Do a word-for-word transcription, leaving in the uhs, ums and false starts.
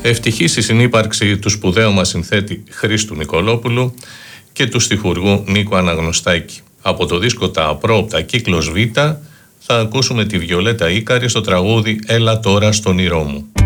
Ευτυχή στη συνύπαρξη του σπουδαίου μας συνθέτη Χρήστου Νικολόπουλου και του στιχουργού Νίκου Αναγνωστάκη. Από το δίσκο «Τα Απρόοπτα» κύκλος Β θα ακούσουμε τη Βιολέτα Ίκαρη στο τραγούδι «Έλα τώρα στον όνειρό μου».